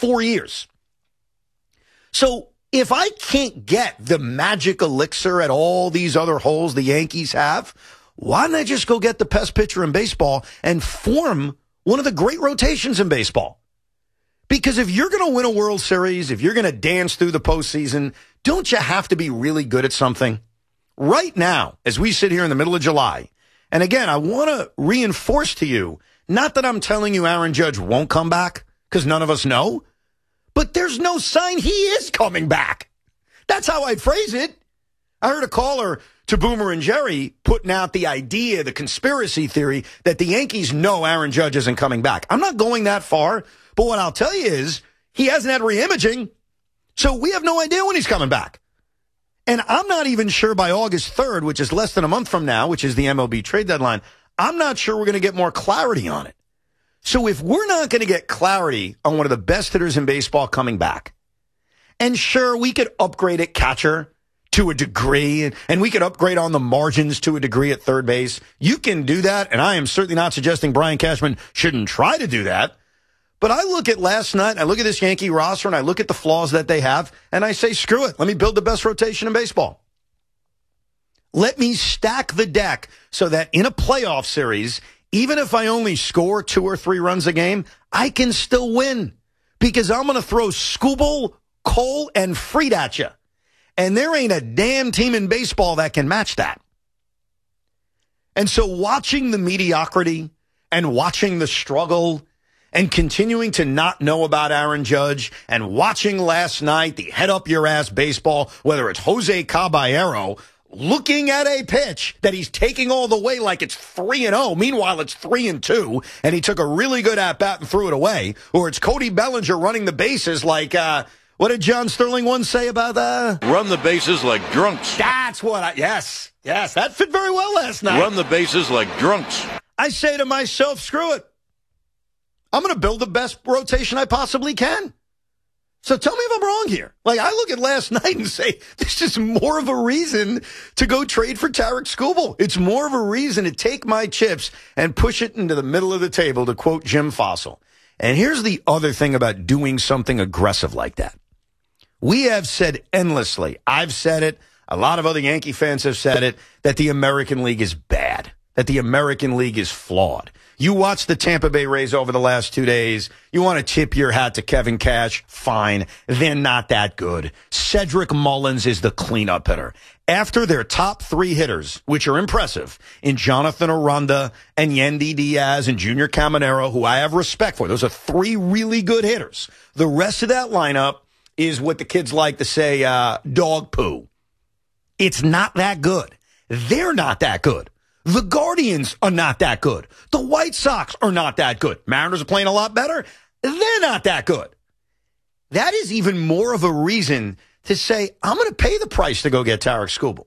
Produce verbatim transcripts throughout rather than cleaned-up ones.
four years. So if I can't get the magic elixir at all these other holes the Yankees have, why don't I just go get the best pitcher in baseball and form one of the great rotations in baseball? Because if you're going to win a World Series, if you're going to dance through the postseason, don't you have to be really good at something? Right now, as we sit here in the middle of July, and again, I want to reinforce to you, not that I'm telling you Aaron Judge won't come back, because none of us know, but there's no sign he is coming back. That's how I phrase it. I heard a caller to Boomer and Jerry putting out the idea, the conspiracy theory, that the Yankees know Aaron Judge isn't coming back. I'm not going that far, but what I'll tell you is he hasn't had re-imaging, so we have no idea when he's coming back. And I'm not even sure by August third, which is less than a month from now, which is the M L B trade deadline, I'm not sure we're going to get more clarity on it. So if we're not going to get clarity on one of the best hitters in baseball coming back, and sure, we could upgrade at catcher to a degree, and, and we could upgrade on the margins to a degree at third base. You can do that, and I am certainly not suggesting Brian Cashman shouldn't try to do that. But I look at last night, I look at this Yankee roster, and I look at the flaws that they have, and I say, screw it. Let me build the best rotation in baseball. Let me stack the deck so that in a playoff series, even if I only score two or three runs a game, I can still win. Because I'm going to throw Skubal, Cole, and Fried at you. And there ain't a damn team in baseball that can match that. And so watching the mediocrity and watching the struggle and continuing to not know about Aaron Judge and watching last night the head-up-your-ass baseball, whether it's Jose Caballero looking at a pitch that he's taking all the way like it's three and oh. Meanwhile, it's three and two, and he took a really good at-bat and threw it away. Or it's Cody Bellinger running the bases like, uh, what did John Sterling once say about that? Run the bases like drunks. That's what I, yes, yes, that fit very well last night. Run the bases like drunks. I say to myself, screw it. I'm going to build the best rotation I possibly can. So tell me if I'm wrong here. Like, I look at last night and say, this is more of a reason to go trade for Tarik Skubal. It's more of a reason to take my chips and push it into the middle of the table, to quote Jim Fossil. And here's the other thing about doing something aggressive like that. We have said endlessly, I've said it, a lot of other Yankee fans have said it, that the American League is bad, that the American League is flawed. You watch the Tampa Bay Rays over the last two days. You want to tip your hat to Kevin Cash? Fine. They're not that good. Cedric Mullins is the cleanup hitter. After their top three hitters, which are impressive, in Jonathan Aranda and Yandy Diaz and Junior Caminero, who I have respect for, those are three really good hitters. The rest of that lineup is what the kids like to say, uh, dog poo. It's not that good. They're not that good. The Guardians are not that good. The White Sox are not that good. Mariners are playing a lot better. They're not that good. That is even more of a reason to say, I'm going to pay the price to go get Tarik Skubal.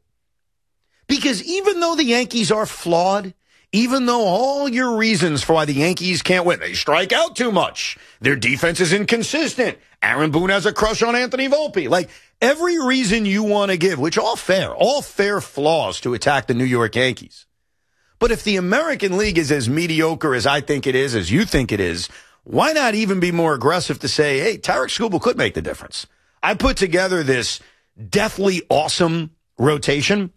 Because even though the Yankees are flawed, even though all your reasons for why the Yankees can't win, they strike out too much, their defense is inconsistent, Aaron Boone has a crush on Anthony Volpe, like every reason you want to give, which all fair, all fair flaws to attack the New York Yankees. But if the American League is as mediocre as I think it is, as you think it is, why not even be more aggressive to say, hey, Tarik Skubal could make the difference? I put together this deathly awesome rotation.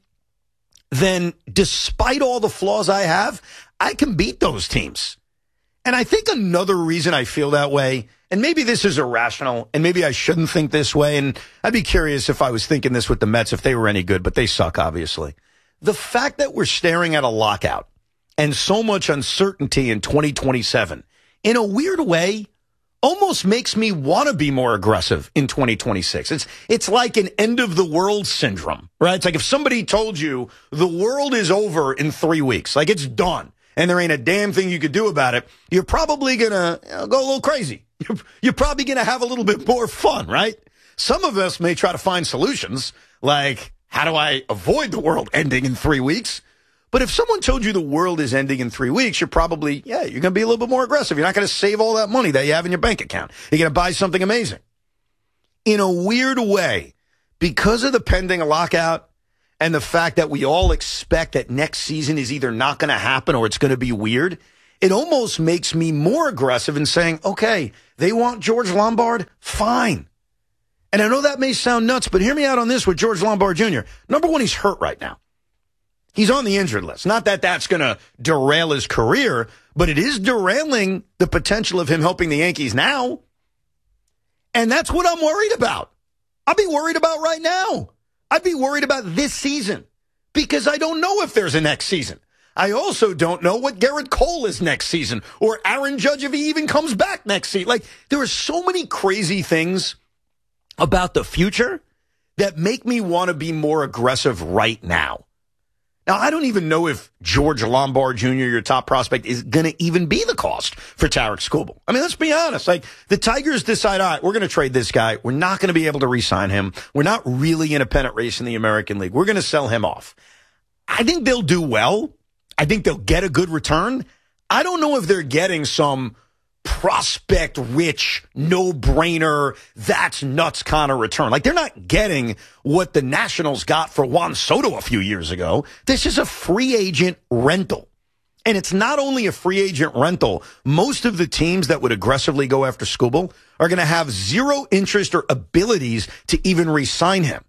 Then despite all the flaws I have, I can beat those teams. And I think another reason I feel that way, and maybe this is irrational, and maybe I shouldn't think this way, and I'd be curious if I was thinking this with the Mets, if they were any good, but they suck, obviously. The fact that we're staring at a lockout and so much uncertainty in twenty twenty-seven, in a weird way, almost makes me want to be more aggressive in twenty twenty-six. It's it's like an end of the world syndrome, right? It's like if somebody told you the world is over in three weeks, like it's done, and there ain't a damn thing you could do about it, you're probably going to you know, go a little crazy. You're, you're probably going to have a little bit more fun, right? Some of us may try to find solutions, like, how do I avoid the world ending in three weeks? But if someone told you the world is ending in three weeks, you're probably, yeah, you're going to be a little bit more aggressive. You're not going to save all that money that you have in your bank account. You're going to buy something amazing. In a weird way, because of the pending lockout and the fact that we all expect that next season is either not going to happen or it's going to be weird, it almost makes me more aggressive in saying, okay, they want George Lombard, fine. And I know that may sound nuts, but hear me out on this with George Lombard Junior Number one, he's hurt right now. He's on the injured list. Not that that's going to derail his career, but it is derailing the potential of him helping the Yankees now. And that's what I'm worried about. I'd be worried about right now. I'd be worried about this season because I don't know if there's a next season. I also don't know what Garrett Cole is next season or Aaron Judge if he even comes back next season. Like, there are so many crazy things about the future that make me want to be more aggressive right now. Now, I don't even know if George Lombard Junior, your top prospect, is going to even be the cost for Tarek Skubal. I mean, let's be honest. Like, the Tigers decide, all right, we're going to trade this guy. We're not going to be able to re-sign him. We're not really in a pennant race in the American League. We're going to sell him off. I think they'll do well. I think they'll get a good return. I don't know if they're getting some prospect-rich, no-brainer, that's nuts kind of return. Like, they're not getting what the Nationals got for Juan Soto a few years ago. This is a free agent rental. And it's not only a free agent rental. Most of the teams that would aggressively go after Skubal are going to have zero interest or abilities to even re-sign him.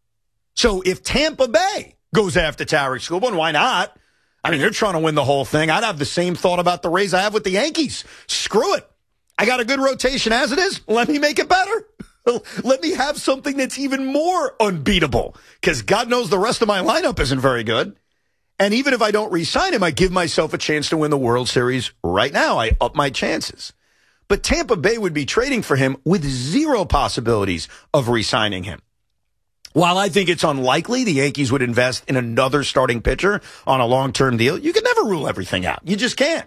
So if Tampa Bay goes after Tarek Skubal, and why not? I mean, they're trying to win the whole thing. I'd have the same thought about the Rays I have with the Yankees. Screw it. I got a good rotation as it is. Let me make it better. Let me have something that's even more unbeatable because God knows the rest of my lineup isn't very good. And even if I don't re-sign him, I give myself a chance to win the World Series right now. I up my chances. But Tampa Bay would be trading for him with zero possibilities of re-signing him. While I think it's unlikely the Yankees would invest in another starting pitcher on a long-term deal, you can never rule everything out. You just can't.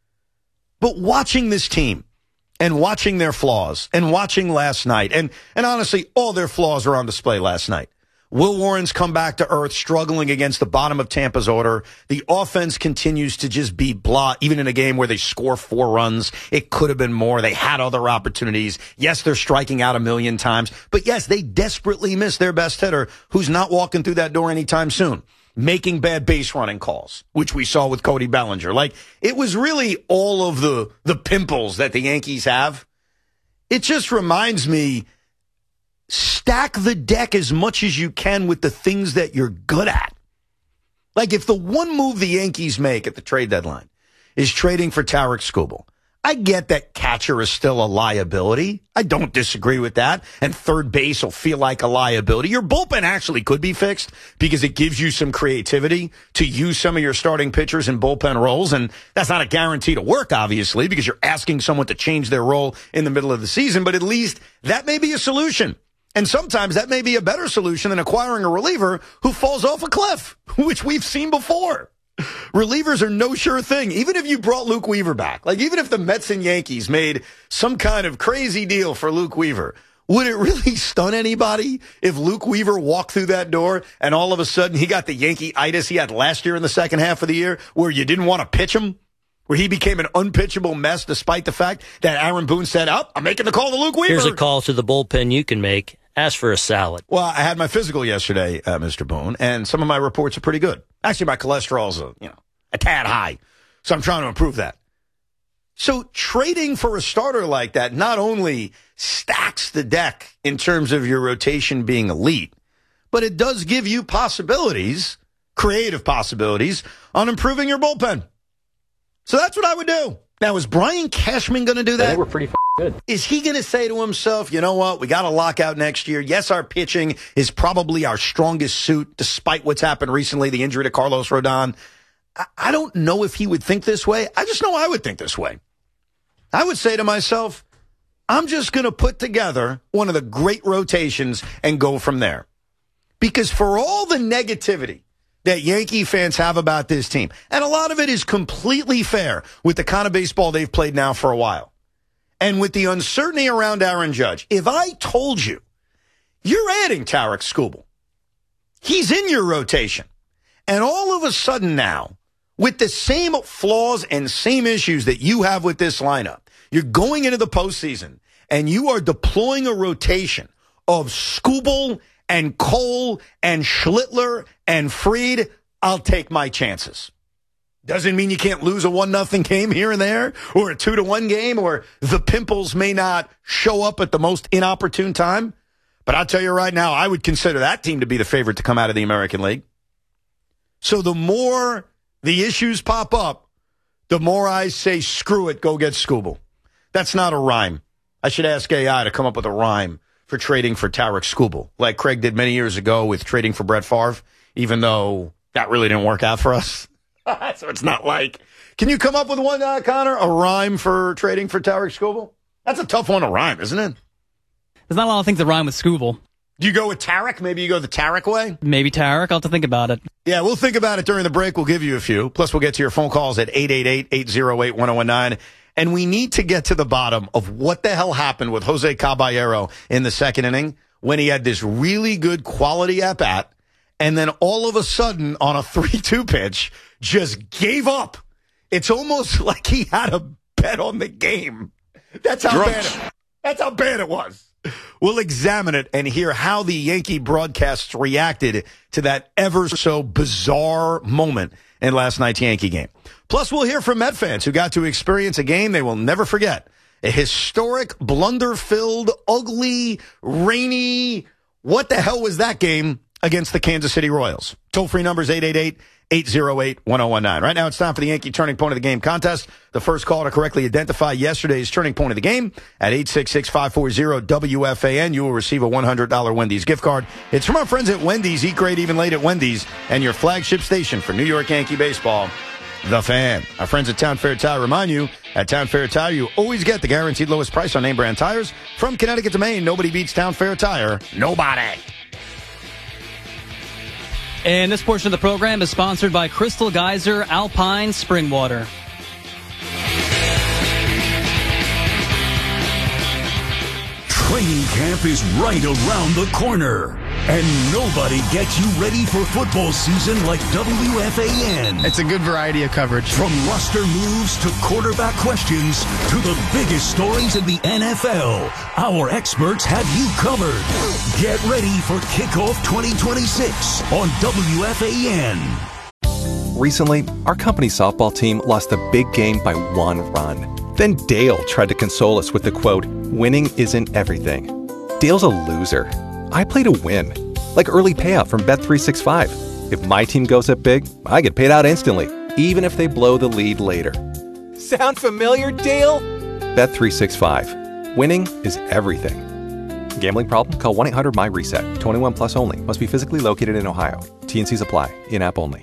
But watching this team and watching their flaws and watching last night, and, and honestly, all their flaws are on display last night. Will Warren's come back to earth, struggling against the bottom of Tampa's order. The offense continues to just be blah, even in a game where they score four runs. It could have been more. They had other opportunities. Yes, they're striking out a million times. But yes, they desperately miss their best hitter, who's not walking through that door anytime soon, making bad base running calls, which we saw with Cody Bellinger. Like, it was really all of the, the pimples that the Yankees have. It just reminds me, stack the deck as much as you can with the things that you're good at. Like, if the one move the Yankees make at the trade deadline is trading for Tarek Skubal, I get that catcher is still a liability. I don't disagree with that. And third base will feel like a liability. Your bullpen actually could be fixed because it gives you some creativity to use some of your starting pitchers in bullpen roles. And that's not a guarantee to work, obviously, because you're asking someone to change their role in the middle of the season. But at least that may be a solution. And sometimes that may be a better solution than acquiring a reliever who falls off a cliff, which we've seen before. Relievers are no sure thing. Even if you brought Luke Weaver back, like even if the Mets and Yankees made some kind of crazy deal for Luke Weaver, would it really stun anybody if Luke Weaver walked through that door and all of a sudden he got the Yankee-itis he had last year in the second half of the year where you didn't want to pitch him? Where he became an unpitchable mess despite the fact that Aaron Boone said, oh, I'm making the call to Luke Weaver. Here's a call to the bullpen you can make. Ask for a salad. Well, I had my physical yesterday, uh, Mister Boone, and some of my reports are pretty good. Actually, my cholesterol's a, you know, a tad high, so I'm trying to improve that. So trading for a starter like that not only stacks the deck in terms of your rotation being elite, but it does give you possibilities, creative possibilities, on improving your bullpen. So that's what I would do. Now, is Brian Cashman going to do that? I think we're pretty f- good. Is he going to say to himself, you know what, we got a lockout next year. Yes, our pitching is probably our strongest suit, despite what's happened recently, the injury to Carlos Rodon. I, I don't know if he would think this way. I just know I would think this way. I would say to myself, I'm just going to put together one of the great rotations and go from there. Because for all the negativity that Yankee fans have about this team, and a lot of it is completely fair with the kind of baseball they've played now for a while, and with the uncertainty around Aaron Judge, if I told you you're adding Tarek Skubal, he's in your rotation, and all of a sudden now, with the same flaws and same issues that you have with this lineup, you're going into the postseason, and you are deploying a rotation of Skubal and Cole and Schlittler and Fried, I'll take my chances. Doesn't mean you can't lose a one nothing game here and there, or a two to one game, or the pimples may not show up at the most inopportune time. But I'll tell you right now, I would consider that team to be the favorite to come out of the American League. So the more the issues pop up, the more I say, screw it, go get Skubal. That's not a rhyme. I should ask A I to come up with a rhyme for trading for Tarek Skubal, like Craig did many years ago with trading for Brett Favre, even though that really didn't work out for us. So it's not like, can you come up with one, uh, Connor, a rhyme for trading for Tarek Skubal? That's a tough one to rhyme, isn't it? There's not a lot of things that rhyme with Skubal. Do you go with Tarek? Maybe you go the Tarek way? Maybe Tarek. I'll have to think about it. Yeah, we'll think about it during the break. We'll give you a few. Plus, we'll get to your phone calls at eight eight eight, eight oh eight, one oh one nine. And we need to get to the bottom of what the hell happened with Jose Caballero in the second inning when he had this really good quality at-bat, and then all of a sudden on a three two pitch just gave up. It's almost like he had a bet on the game. That's how Drunks. bad it, that's how bad it was. We'll examine it and hear how the Yankee broadcasts reacted to that ever so bizarre moment in last night's Yankee game. Plus, we'll hear from Met fans who got to experience a game they will never forget. A historic, blunder-filled, ugly, rainy, what the hell was that game against the Kansas City Royals? Toll-free numbers eight eight eight, eight oh eight, one oh one nine. Right now, it's time for the Yankee Turning Point of the Game contest. The first call to correctly identify yesterday's Turning Point of the Game at eight six six, five four zero, W F A N. You will receive a one hundred dollars Wendy's gift card. It's from our friends at Wendy's. Eat great even late at Wendy's, and your flagship station for New York Yankee baseball, The Fan. Our friends at Town Fair Tire remind you, at Town Fair Tire, you always get the guaranteed lowest price on name brand tires. From Connecticut to Maine, nobody beats Town Fair Tire. Nobody. And this portion of the program is sponsored by Crystal Geyser Alpine Spring Water. Training camp is right around the corner. And nobody gets you ready for football season like W F A N. It's a good variety of coverage. From roster moves to quarterback questions to the biggest stories in the N F L, our experts have you covered. Get ready for Kickoff twenty twenty-six on W F A N. Recently, our company softball team lost a big game by one run. Then Dale tried to console us with the quote, "Winning isn't everything." Dale's a loser. I play to win, like early payout from Bet three sixty-five. If my team goes up big, I get paid out instantly, even if they blow the lead later. Sound familiar, Dale? Bet three sixty-five. Winning is everything. Gambling problem? Call one eight hundred M Y reset. twenty-one plus only. Must be physically located in Ohio. T N Cs apply. In-app only.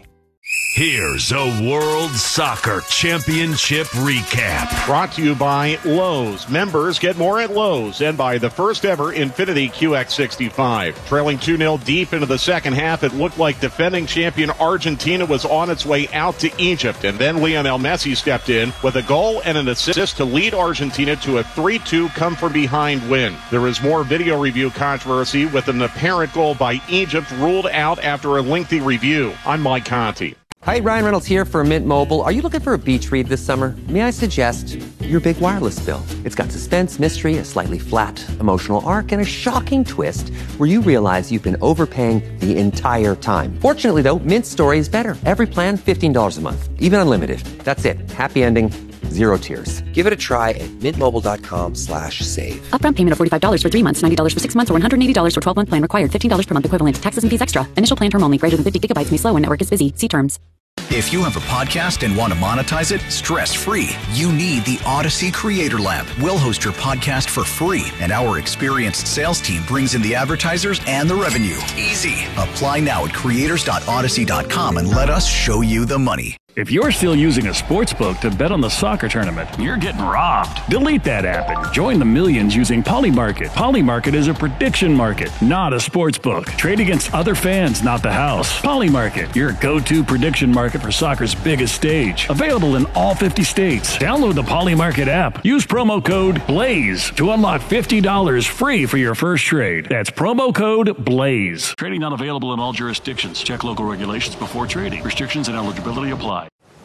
Here's a World Soccer Championship recap. Brought to you by Lowe's. Members get more at Lowe's, and by the first ever Infiniti Q X sixty-five. Trailing two nil deep into the second half, it looked like defending champion Argentina was on its way out to Egypt, and then Lionel Messi stepped in with a goal and an assist to lead Argentina to a three two come-from-behind win. There is more video review controversy with an apparent goal by Egypt ruled out after a lengthy review. I'm Mike Conti. Hi, Ryan Reynolds here for Mint Mobile. Are you looking for a beach read this summer? May I suggest your big wireless bill? It's got suspense, mystery, a slightly flat emotional arc, and a shocking twist where you realize you've been overpaying the entire time. Fortunately, though, Mint's story is better. Every plan, fifteen dollars a month, even unlimited. That's it. Happy ending, zero tears. Give it a try at mintmobile.com slash save. Upfront payment of forty-five dollars for three months, ninety dollars for six months, or one hundred eighty dollars for twelve-month plan required. fifteen dollars per month equivalent. Taxes and fees extra. Initial plan term only. Greater than fifty gigabytes may slow when network is busy. See terms. If you have a podcast and want to monetize it stress-free, you need the Odyssey Creator Lab. We'll host your podcast for free, and our experienced sales team brings in the advertisers and the revenue. Easy. Apply now at creators dot odyssey dot com and let us show you the money. If you're still using a sportsbook to bet on the soccer tournament, you're getting robbed. Delete that app and join the millions using Polymarket. Polymarket is a prediction market, not a sportsbook. Trade against other fans, not the house. Polymarket, your go-to prediction market for soccer's biggest stage. Available in all fifty states. Download the Polymarket app. Use promo code BLAZE to unlock fifty dollars free for your first trade. That's promo code BLAZE. Trading not available in all jurisdictions. Check local regulations before trading. Restrictions and eligibility apply.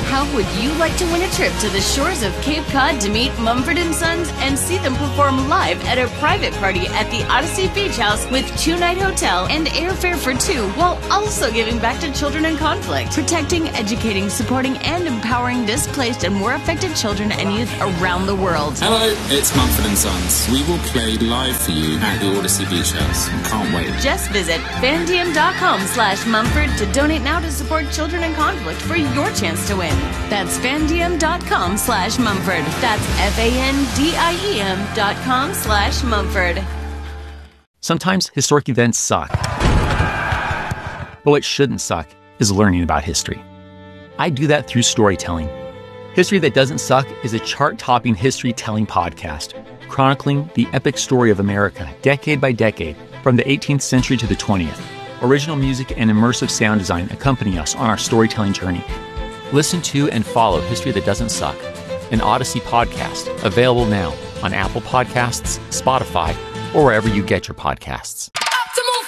How would you like to win a trip to the shores of Cape Cod to meet Mumford and Sons and see them perform live at a private party at the Odyssey Beach House with two-night hotel and airfare for two, while also giving back to children in conflict, protecting, educating, supporting, and empowering displaced and war affected children and youth around the world. Hello, it's Mumford and Sons. We will play live for you at the Odyssey Beach House. Can't wait. Just visit fandm.com slash Mumford to donate now to support children in conflict for your chance to win. That's fandm.com slash Mumford. That's F-A-N-D-I-E-M dot com slash Mumford. Sometimes historic events suck. But what shouldn't suck is learning about history. I do that through storytelling. History That Doesn't Suck is a chart-topping history-telling podcast, chronicling the epic story of America, decade by decade, from the eighteenth century to the twentieth. Original music and immersive sound design accompany us on our storytelling journey. Listen to and follow History That Doesn't Suck, an Odyssey podcast, available now on Apple Podcasts, Spotify, or wherever you get your podcasts.